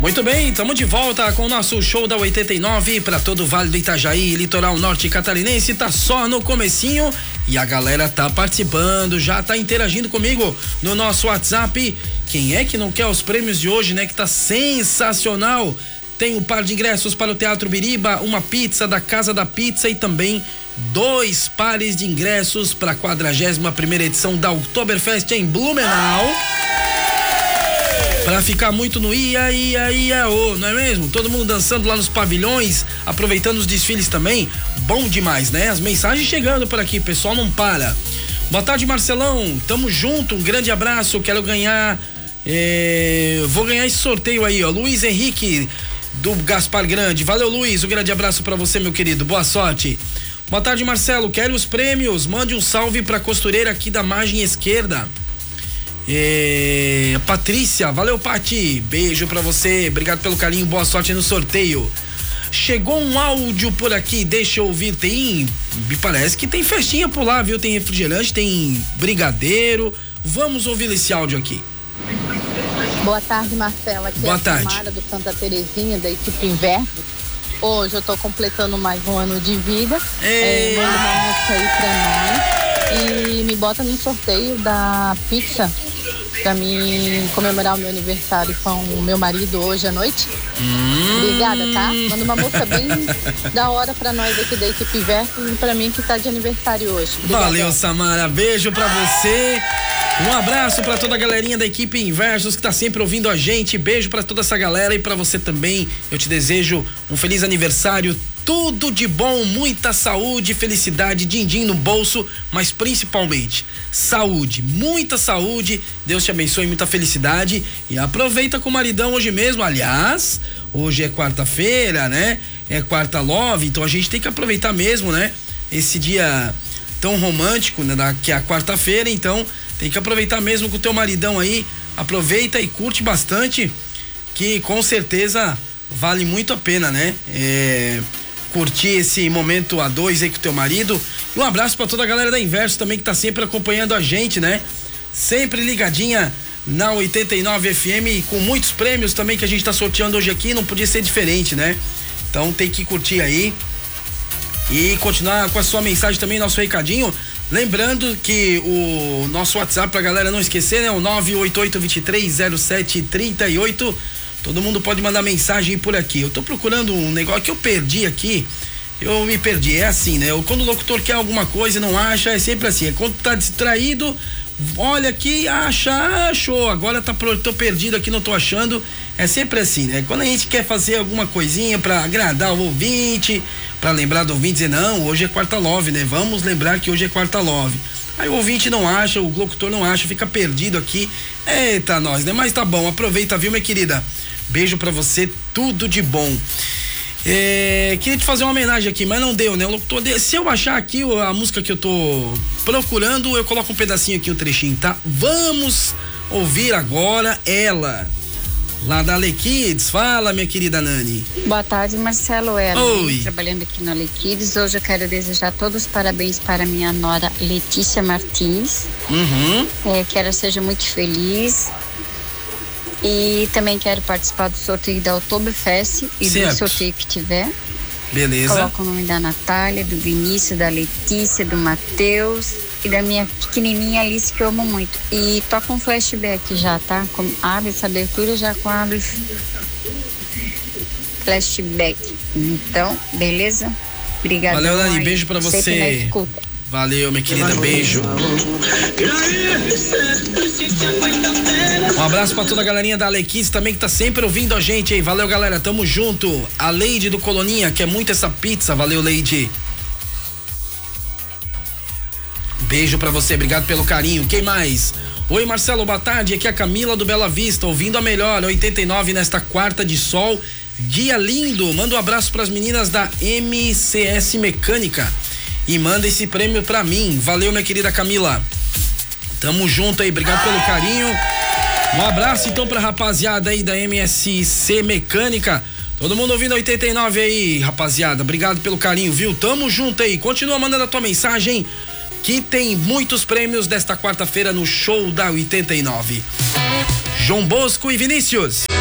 Muito bem, estamos de volta com o nosso show da 89 para todo o Vale do Itajaí, litoral norte catarinense. Tá só no comecinho e a galera tá participando, já tá interagindo comigo no nosso WhatsApp. Quem é que não quer os prêmios de hoje, né? Que tá sensacional. Tem um par de ingressos para o Teatro Biriba, uma pizza da Casa da Pizza e também 2 pares de ingressos para a 41ª edição da Oktoberfest em Blumenau. Pra ficar muito no ia, não é mesmo? Todo mundo dançando lá nos pavilhões, aproveitando os desfiles também. Bom demais, né? As mensagens chegando por aqui, pessoal não para. Boa tarde, Marcelão. Tamo junto, um grande abraço. Quero ganhar. Vou ganhar esse sorteio aí, ó. Luiz Henrique, do Gaspar Grande. Valeu, Luiz. Um grande abraço pra você, meu querido. Boa sorte. Boa tarde, Marcelo. Quero os prêmios. Mande um salve pra costureira aqui da margem esquerda. Patrícia, valeu, Pati, beijo pra você, obrigado pelo carinho, boa sorte no sorteio. Chegou um áudio por aqui, deixa eu ouvir. Me parece que tem festinha por lá, viu? Tem refrigerante, tem brigadeiro. Vamos ouvir esse áudio aqui. Boa tarde, Marcela. Aqui boa é a tarde. Samara do Santa Terezinha, da equipe Inverno. Hoje eu tô completando mais um ano de vida. Manda uma música aí pra nós e me bota no sorteio da pizza pra mim comemorar o meu aniversário com o meu marido hoje à noite. Obrigada, tá? Manda uma música bem da hora pra nós aqui da equipe Inverno e pra mim que tá de aniversário hoje. Obrigada. Valeu, Samara, beijo pra você. Um abraço pra toda a galerinha da equipe Inversos que tá sempre ouvindo a gente. Beijo pra toda essa galera e pra você também. Eu te desejo um feliz aniversário, tudo de bom, muita saúde, felicidade, din-din no bolso, mas principalmente saúde, muita saúde. Deus te abençoe, muita felicidade e aproveita com o maridão hoje mesmo. Aliás, hoje é quarta-feira, né? É quarta love, então a gente tem que aproveitar mesmo, né? Esse dia tão romântico, né? Que é a quarta-feira, então tem que aproveitar mesmo com o teu maridão aí. Aproveita e curte bastante, que com certeza vale muito a pena, né? Curtir esse momento a dois aí com o teu marido. E um abraço pra toda a galera da Inverso também que tá sempre acompanhando a gente, né? Sempre ligadinha na 89 FM com muitos prêmios também que a gente tá sorteando hoje aqui, não podia ser diferente, né? Então tem que curtir aí e continuar com a sua mensagem também, nosso recadinho. Lembrando que o nosso WhatsApp pra galera não esquecer, né? O 988230738. Todo mundo pode mandar mensagem por aqui. Eu tô procurando um negócio que eu perdi aqui. Eu me perdi. É assim, né? Quando o locutor quer alguma coisa e não acha, é sempre assim. É quando tá distraído, olha aqui, achou. Agora tô perdido aqui, não tô achando. É sempre assim, né? Quando a gente quer fazer alguma coisinha pra agradar o ouvinte, pra lembrar do ouvinte, dizer, não, hoje é quarta love, né? Vamos lembrar que hoje é quarta love. Aí o ouvinte não acha, o locutor não acha, fica perdido aqui. Eita, nós, né? Mas tá bom, aproveita, viu, minha querida? Beijo pra você, tudo de bom. Queria te fazer uma homenagem aqui, mas não deu, né? O locutor, se eu achar aqui a música que eu tô procurando, eu coloco um pedacinho aqui, um trechinho, tá? Vamos ouvir agora ela, lá da Ale Kids. Fala, minha querida Nani. Boa tarde, Marcelo. Oi. Trabalhando aqui na Ale Kids. Hoje eu quero desejar todos os parabéns para minha nora Letícia Martins. Que ela seja muito feliz. E também quero participar do sorteio da Oktoberfest e do sorteio que tiver. Beleza. Coloco o nome da Natália, do Vinícius, da Letícia, do Matheus e da minha pequenininha Alice, que eu amo muito. E toca um flashback já, tá? Abre essa abertura já com abre flashback. Então, beleza? Obrigada. Valeu, Nani. Beijo pra você. Valeu, minha querida, beijo. Um abraço pra toda a galerinha da Alequis também que tá sempre ouvindo a gente aí. Valeu, galera, tamo junto. A Leide do Coloninha quer muito essa pizza. Valeu, Leide. Beijo pra você, obrigado pelo carinho. Quem mais? Oi, Marcelo, boa tarde. Aqui é a Camila do Bela Vista, ouvindo a melhor 89 nesta quarta de sol. Dia lindo. Manda um abraço pras meninas da MCS Mecânica. E manda esse prêmio pra mim. Valeu, minha querida Camila. Tamo junto aí, obrigado pelo carinho. Um abraço então pra rapaziada aí da MSC Mecânica. Todo mundo ouvindo 89 aí, rapaziada. Obrigado pelo carinho, viu? Tamo junto aí. Continua mandando a tua mensagem que tem muitos prêmios desta quarta-feira no show da 89. João Bosco e Vinícius.